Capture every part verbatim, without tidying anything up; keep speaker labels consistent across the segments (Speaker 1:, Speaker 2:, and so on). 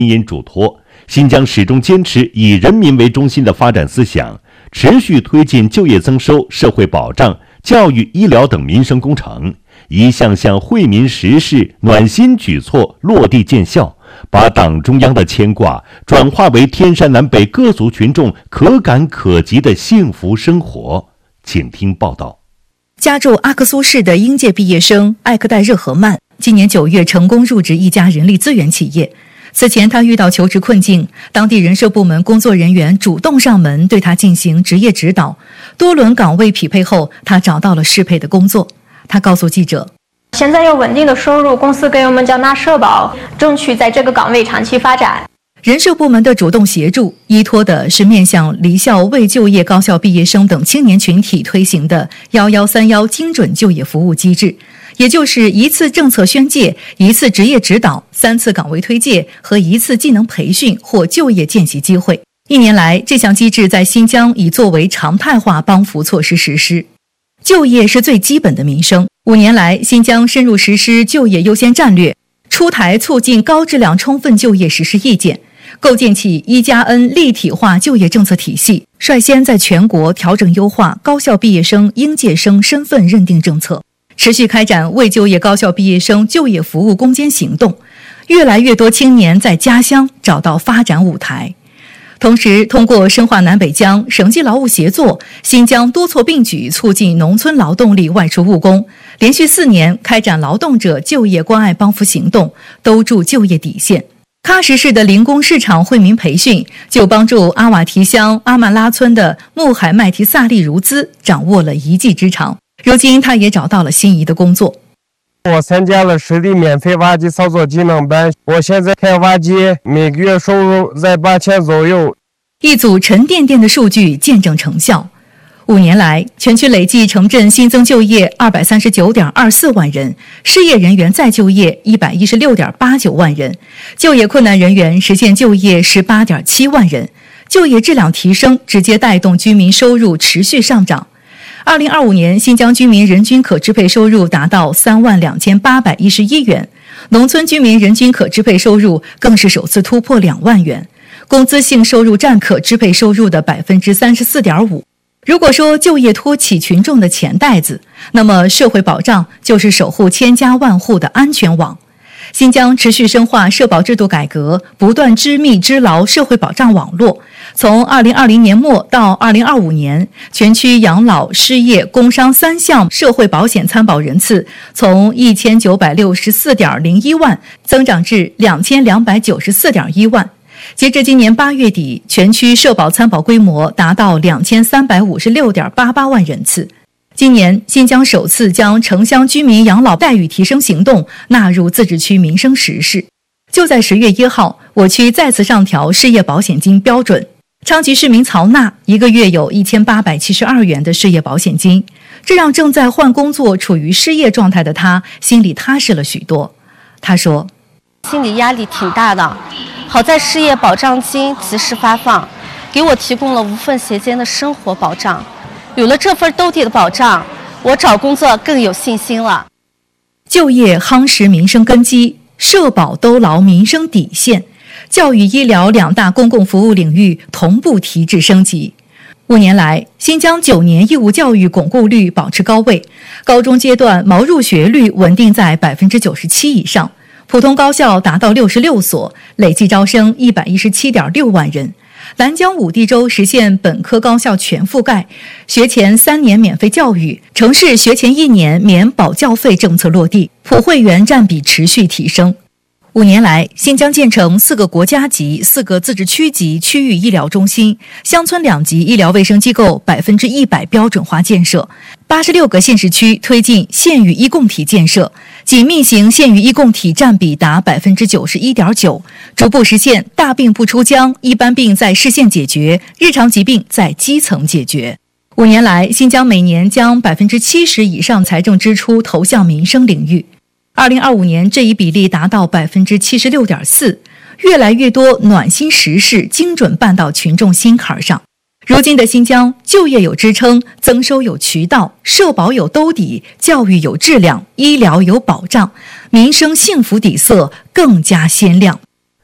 Speaker 1: 因嘱托，新疆始终坚持以人民为中心的发展思想，持续推进就业增收、社会保障、教育、医疗等民生工程，一项项惠民实事、暖心举措落地见效，把党中央的牵挂转化为天山南北各族群众可感可及的幸福生活。请听报道。
Speaker 2: 家住阿克苏市的应届毕业生艾克代热合曼，今年九月成功入职一家人力资源企业。此前他遇到求职困境，当地人社部门工作人员主动上门对他进行职业指导，多轮岗位匹配后，他找到了适配的工作。他告诉记者，
Speaker 3: 现在有稳定的收入，公司给我们缴纳社保，争取在这个岗位长期发展。
Speaker 2: 人社部门的主动协助，依托的是面向离校未就业高校毕业生等青年群体推行的一一三一精准就业服务机制，也就是一次政策宣介、一次职业指导、三次岗位推介和一次技能培训或就业见习机会。一年来，这项机制在新疆已作为常态化帮扶措施实施。就业是最基本的民生，五年来，新疆深入实施就业优先战略，出台促进高质量充分就业实施意见，构建起一加 N 立体化就业政策体系，率先在全国调整优化高校毕业生应届生身份认定政策，持续开展未就业高校毕业生就业服务攻坚行动，越来越多青年在家乡找到发展舞台。同时，通过深化南北疆省际劳务协作，新疆多措并举促进农村劳动力外出务工，连续四年开展劳动者就业关爱帮扶行动，兜住就业底线。喀什市的零工市场惠民培训就帮助阿瓦提乡阿曼拉村的穆海麦提萨利如兹掌握了一技之长，如今他也找到了心仪的工作。
Speaker 4: 我参加了实地免费挖机操作技能班，我现在开挖机，每个月收入在八千左右。
Speaker 2: 一组沉甸甸的数据见证成效。五年来，全区累计城镇新增就业二百三十九点二四万人，失业人员再就业一百一十六点八九万人，就业困难人员实现就业十八点七万人。就业质量提升，直接带动居民收入持续上涨。二零二五年，新疆居民人均可支配收入达到三万两千八百一十一元，农村居民人均可支配收入更是首次突破两万元，工资性收入占可支配收入的百分之三十四点五。如果说就业托起群众的钱袋子，那么社会保障就是守护千家万户的安全网。新疆持续深化社保制度改革，不断织密织牢社会保障网络。从二零二零年末到二零二五年，全区养老、失业、工伤三项社会保险参保人次从一千九百六十四点零一万增长至两千两百九十四点一万。截至今年八月底，全区社保参保规模达到两千三百五十六点八八万人次。今年，新疆首次将城乡居民养老待遇提升行动纳入自治区民生实事。就在十月一号，我区再次上调失业保险金标准。昌吉市民曹娜一个月有一千八百七十二元的失业保险金，这让正在换工作、处于失业状态的他心里踏实了许多。他说：“
Speaker 5: 心理压力挺大的，好在失业保障金及时发放，给我提供了无缝衔接的生活保障。有了这份兜底的保障，我找工作更有信心了。”
Speaker 2: 就业夯实民生根基，社保兜牢民生底线，教育医疗两大公共服务领域同步提质升级。五年来，新疆九年义务教育巩固率保持高位，高中阶段毛入学率稳定在百分之九十七以上，普通高校达到六十六所，累计招生一百一十七点六万人。兰江五地州实现本科高校全覆盖，学前三年免费教育，城市学前一年免保教费政策落地，普惠园占比持续提升。五年来，新疆建成四个国家级、四个自治区级区域医疗中心，乡村两级医疗卫生机构百分之一百标准化建设，八十六个县市区推进县域医共体建设，紧密型县域医共体占比达百分之九十一点九，逐步实现大病不出疆，一般病在市县解决，日常疾病在基层解决。五年来，新疆每年将百分之七十以上财政支出投向民生领域。二零二五年，这一比例达到百分之七十六点四，越来越多暖心实事精准办到群众心坎上。如今的新疆，就业有支撑，增收有渠道，社保有兜底，教育有质量，医疗有保障，民生幸福底色更加鲜亮。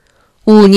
Speaker 6: 五年。